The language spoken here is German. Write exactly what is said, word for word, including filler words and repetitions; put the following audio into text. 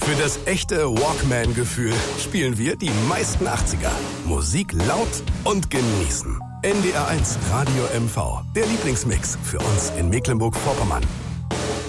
Für das echte Walkman-Gefühl spielen wir die meisten achtziger. Musik laut und genießen. N D R eins Radio M V, der Lieblingsmix für uns in Mecklenburg-Vorpommern.